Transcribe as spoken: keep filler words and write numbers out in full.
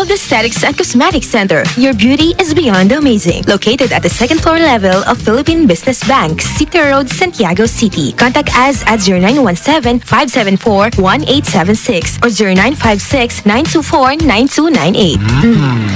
World Aesthetics and Cosmetic Center. Your beauty is beyond amazing. Located at the second floor level of Philippine Business Bank, City Road, Santiago City. Contact us at zero nine one seven, five seven four, one eight seven six or zero nine five six, nine two four, nine two nine eight. Mm.